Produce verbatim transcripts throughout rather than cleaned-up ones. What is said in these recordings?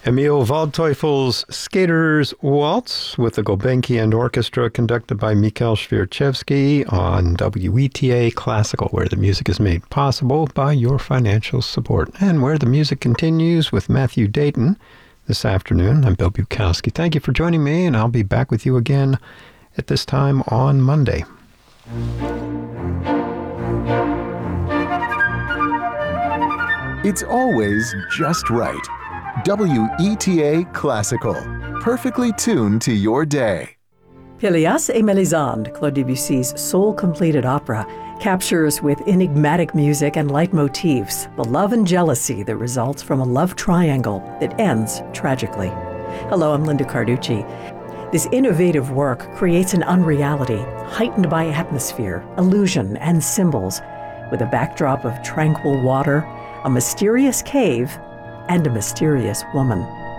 Emil Waldteufel's Skater's Waltz with the Gulbenkian Orchestra conducted by Mikhail Svierchevsky on W E T A Classical, where the music is made possible by your financial support. And where the music continues with Matthew Dayton this afternoon. I'm Bill Bukowski. Thank you for joining me, and I'll be back with you again at this time on Monday. It's always just right. W E T A Classical, perfectly tuned to your day. Pelléas et Mélisande, Claude Debussy's soul-completed opera, captures with enigmatic music and leitmotifs the love and jealousy that results from a love triangle that ends tragically. Hello, I'm Linda Carducci. This innovative work creates an unreality heightened by atmosphere, illusion, and symbols, with a backdrop of tranquil water, a mysterious cave, and a mysterious woman.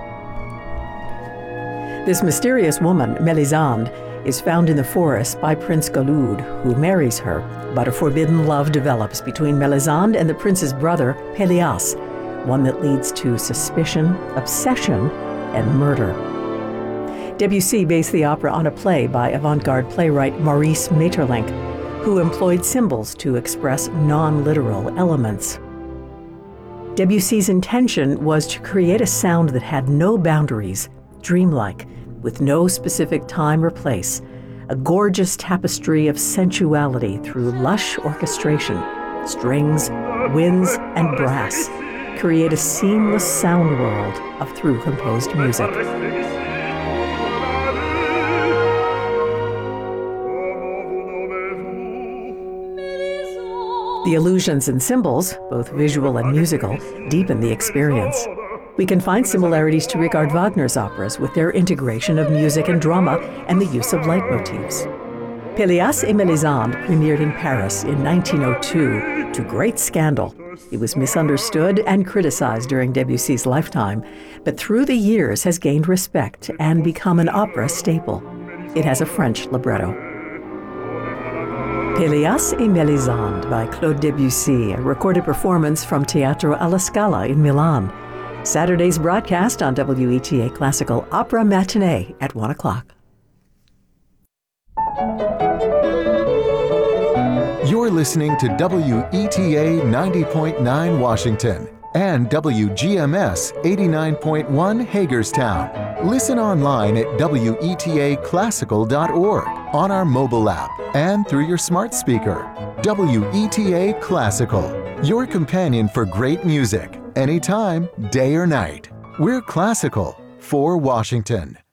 This mysterious woman, Mélisande, is found in the forest by Prince Galud, who marries her, but a forbidden love develops between Mélisande and the prince's brother, Pelléas, one that leads to suspicion, obsession, and murder. Debussy based the opera on a play by avant-garde playwright Maurice Maeterlinck, who employed symbols to express non-literal elements. Debussy's intention was to create a sound that had no boundaries, dreamlike, with no specific time or place, a gorgeous tapestry of sensuality through lush orchestration, strings, winds, and brass, create a seamless sound world of through composed music. The illusions and symbols, both visual and musical, deepen the experience. We can find similarities to Richard Wagner's operas with their integration of music and drama and the use of leitmotifs. Pelléas et Mélisande premiered in Paris in nineteen oh two to great scandal. It was misunderstood and criticized during Debussy's lifetime, but through the years has gained respect and become an opera staple. It has a French libretto. Pelléas et Mélisande by Claude Debussy, a recorded performance from Teatro alla Scala in Milan. Saturday's broadcast on W E T A Classical Opera Matinee at one o'clock. You're listening to W E T A ninety point nine Washington and W G M S eighty-nine point one Hagerstown. Listen online at W E T A classical dot org, on our mobile app, and through your smart speaker. W E T A Classical, your companion for great music, anytime, day or night. We're classical for Washington.